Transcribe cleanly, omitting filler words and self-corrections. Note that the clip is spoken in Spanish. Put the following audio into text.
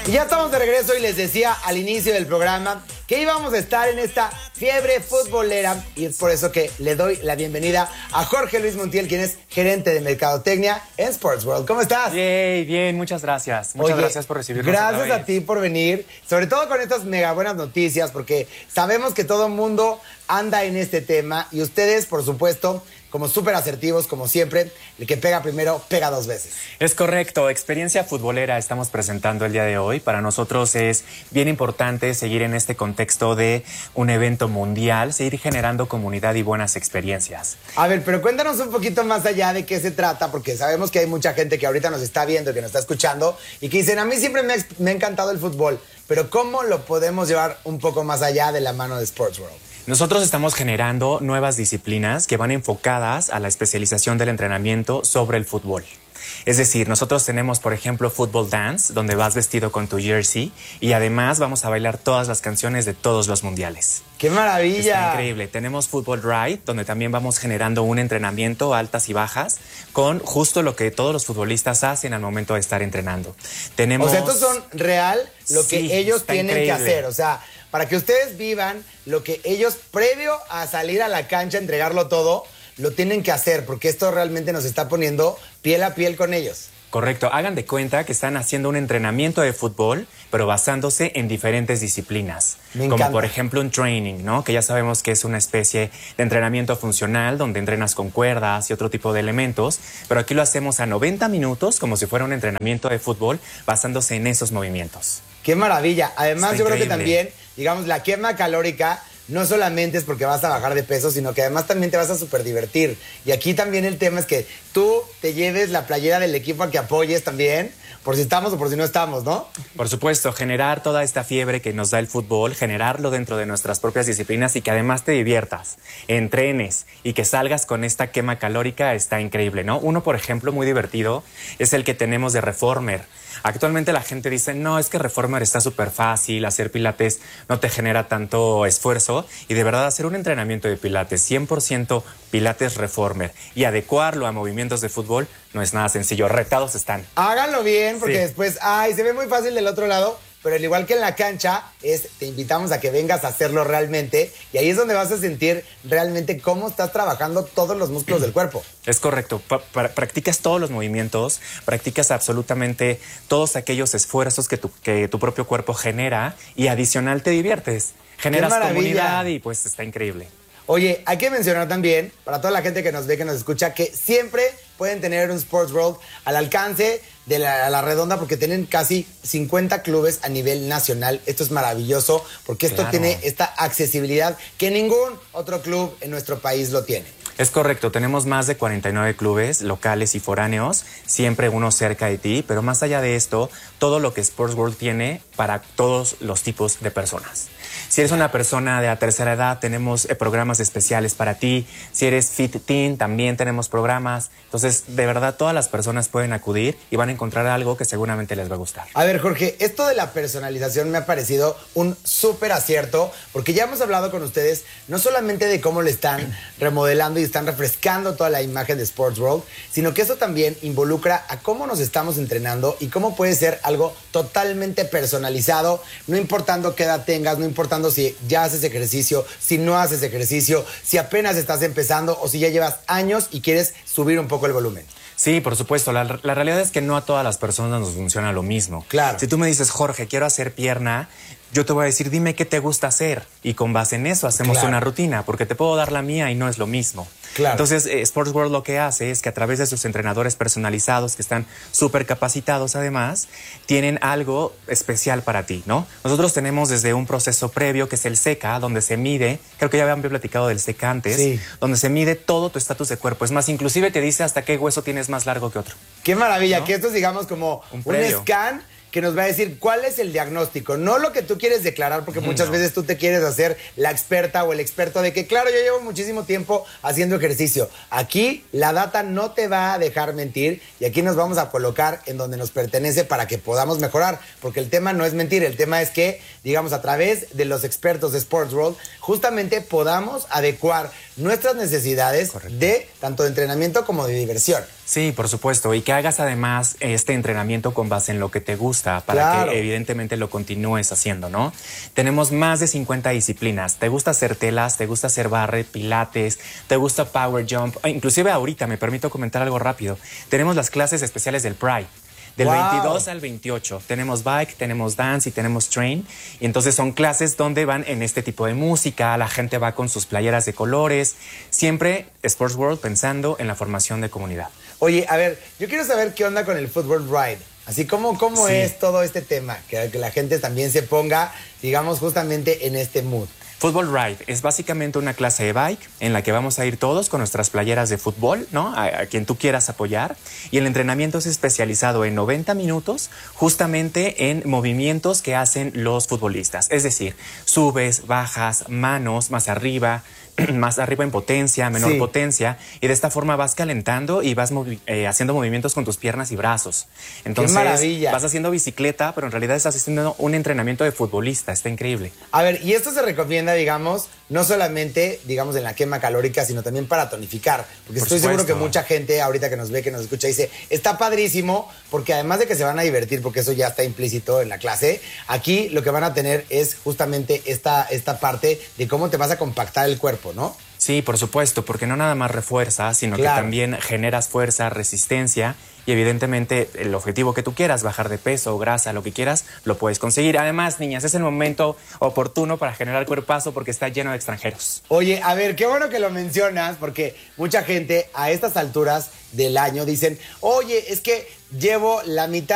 Y ya estamos de regreso y les decía al inicio del programa que íbamos a estar en esta fiebre futbolera y es por eso que le doy la bienvenida a Jorge Luis Montiel, quien es gerente de mercadotecnia en Sports World. ¿Cómo estás? Bien, bien, muchas gracias. Muchas gracias por recibirnos. Gracias a ti por venir, sobre todo con estas mega buenas noticias, porque sabemos que todo el mundo anda en este tema y ustedes, por supuesto, como súper asertivos, como siempre, el que pega primero, pega dos veces. Es correcto, experiencia futbolera estamos presentando el día de hoy. Para nosotros es bien importante seguir en este contexto de un evento mundial, seguir generando comunidad y buenas experiencias. A ver, pero cuéntanos un poquito más allá de qué se trata, porque sabemos que hay mucha gente que ahorita nos está viendo, que nos está escuchando, y que dicen, a mí siempre me ha encantado el fútbol, pero ¿cómo lo podemos llevar un poco más allá de la mano de Sports World? Nosotros estamos generando nuevas disciplinas que van enfocadas a la especialización del entrenamiento sobre el fútbol. Es decir, nosotros tenemos, por ejemplo, Football Dance, donde vas vestido con tu jersey y además vamos a bailar todas las canciones de todos los mundiales. ¡Qué maravilla! Está increíble. Tenemos Football Ride, donde también vamos generando un entrenamiento, altas y bajas, con justo lo que todos los futbolistas hacen al momento de estar entrenando. Tenemos... O sea, estos son real lo que Sí, ellos está tienen increíble. que hacer. O sea, para que ustedes vivan lo que ellos, previo a salir a la cancha, entregarlo todo, lo tienen que hacer, porque esto realmente nos está poniendo piel a piel con ellos. Correcto. Hagan de cuenta que están haciendo un entrenamiento de fútbol, pero basándose en diferentes disciplinas. Me encanta. Como por ejemplo un training, ¿no? Que ya sabemos que es una especie de entrenamiento funcional donde entrenas con cuerdas y otro tipo de elementos, pero aquí lo hacemos a 90 minutos como si fuera un entrenamiento de fútbol basándose en esos movimientos. ¡Qué maravilla! Además, Está yo creo que increíble. también, digamos, la quema calórica no solamente es porque vas a bajar de peso, sino que además también te vas a súper divertir. Y aquí también el tema es que tú te lleves la playera del equipo al que apoyes también, por si estamos o por si no estamos, ¿no? Por supuesto, generar toda esta fiebre que nos da el fútbol, generarlo dentro de nuestras propias disciplinas y que además te diviertas, entrenes y que salgas con esta quema calórica está increíble, ¿no? Uno, por ejemplo, muy divertido es el que tenemos de Reformer. Actualmente la gente dice, no, es que Reformer está súper fácil, hacer pilates no te genera tanto esfuerzo y de verdad hacer un entrenamiento de pilates, 100% pilates Reformer y adecuarlo a movimientos de fútbol no es nada sencillo, retados están. Háganlo bien, porque Sí. después, ay, se ve muy fácil del otro lado, pero al igual que en la cancha, te invitamos a que vengas a hacerlo realmente y ahí es donde vas a sentir realmente cómo estás trabajando todos los músculos del cuerpo. Es correcto, practicas todos los movimientos, practicas absolutamente todos aquellos esfuerzos que tu propio cuerpo genera y adicional te diviertes, generas maravilla! comunidad y pues está increíble. Oye, hay que mencionar también, para toda la gente que nos ve, que nos escucha, que siempre pueden tener un Sports World al alcance de la redonda porque tienen casi 50 clubes a nivel nacional. Esto es maravilloso porque esto Claro. tiene esta accesibilidad que ningún otro club en nuestro país lo tiene. Es correcto, tenemos más de 49 clubes locales y foráneos, siempre uno cerca de ti, pero más allá de esto, todo lo que Sports World tiene para todos los tipos de personas. Si eres una persona de la tercera edad, tenemos programas especiales para ti. Si eres Fit Teen, también tenemos programas. Entonces, de verdad, todas las personas pueden acudir y van a encontrar algo que seguramente les va a gustar. A ver, Jorge, esto de la personalización me ha parecido un súper acierto, porque ya hemos hablado con ustedes no solamente de cómo le están remodelando y están refrescando toda la imagen de Sports World, sino que eso también involucra a cómo nos estamos entrenando y cómo puede ser algo totalmente personalizado, no importando qué edad tengas, no importando si ya haces ejercicio, si no haces ejercicio, si apenas estás empezando o si ya llevas años y quieres subir un poco el volumen. Sí, por supuesto. La realidad es que no a todas las personas nos funciona lo mismo. Claro. Si tú me dices, Jorge, quiero hacer pierna, yo te voy a decir, dime qué te gusta hacer. Y con base en eso hacemos Claro. una rutina, porque te puedo dar la mía y no es lo mismo. Claro. Entonces, Sports World lo que hace es que a través de sus entrenadores personalizados, que están súper capacitados además, tienen algo especial para ti, ¿no? Nosotros tenemos desde un proceso previo, que es el SECA, donde se mide, creo que ya habían platicado del SECA antes, Sí. donde se mide todo tu estatus de cuerpo. Es más, inclusive te dice hasta qué hueso tienes más largo que otro. Qué maravilla, ¿No? que esto es, digamos, como Un un previo. scan que nos va a decir cuál es el diagnóstico, no lo que tú quieres declarar, porque muchas veces tú te quieres hacer la experta o el experto de que, claro, yo llevo muchísimo tiempo haciendo ejercicio. Aquí la data no te va a dejar mentir y aquí nos vamos a colocar en donde nos pertenece para que podamos mejorar, porque el tema no es mentir, el tema es que, digamos, a través de los expertos de Sports World, justamente podamos adecuar nuestras necesidades Correcto. de tanto de entrenamiento como de diversión. Sí, por supuesto, y que hagas además este entrenamiento con base en lo que te gusta para Claro. que evidentemente lo continúes haciendo, ¿no? Tenemos más de 50 disciplinas. ¿Te gusta hacer telas? ¿Te gusta hacer barre, pilates? ¿Te gusta power jump? Inclusive ahorita, me permito comentar algo rápido. Tenemos las clases especiales del Pride. Del Wow. 22 al 28 tenemos bike, tenemos dance y tenemos train. Y entonces son clases donde van en este tipo de música, la gente va con sus playeras de colores. Siempre Sports World pensando en la formación de comunidad. Oye, a ver, yo quiero saber qué onda con el Football Ride. Así como cómo Sí. es todo este tema, que la gente también se ponga, digamos, justamente en este mood. Football Ride es básicamente una clase de bike en la que vamos a ir todos con nuestras playeras de fútbol, ¿no? A quien tú quieras apoyar. Y el entrenamiento es especializado en 90 minutos justamente en movimientos que hacen los futbolistas. Es decir, subes, bajas, manos, más arriba en potencia, menor Sí. potencia, y de esta forma vas calentando y vas haciendo movimientos con tus piernas y brazos. Entonces, maravilla! vas haciendo bicicleta, pero en realidad estás haciendo un entrenamiento de futbolista. Está increíble. A ver, y esto se recomienda, digamos, no solamente, digamos, en la quema calórica, sino también para tonificar. Porque Por estoy seguro que supuesto. mucha gente ahorita que nos ve, que nos escucha, dice, está padrísimo, porque además de que se van a divertir, porque eso ya está implícito en la clase, aquí lo que van a tener es justamente esta parte de cómo te vas a compactar el cuerpo, ¿no? Sí, por supuesto, porque no nada más refuerzas, sino Claro. que también generas fuerza, resistencia y evidentemente el objetivo que tú quieras, bajar de peso, grasa, lo que quieras, lo puedes conseguir. Además, niñas, es el momento oportuno para generar cuerpazo porque está lleno de extranjeros. Oye, a ver, qué bueno que lo mencionas, porque mucha gente a estas alturas del año dicen, oye, es que llevo la mitad